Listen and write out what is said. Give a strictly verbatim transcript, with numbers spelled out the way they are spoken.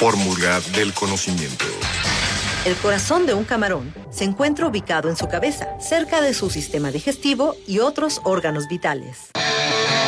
fórmula del conocimiento. El corazón de un camarón se encuentra ubicado en su cabeza, cerca de su sistema digestivo y otros órganos vitales.